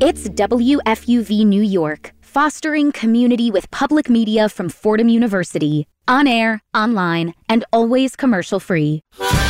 It's WFUV New York, fostering community with public media from Fordham University. On air, online, and always commercial free.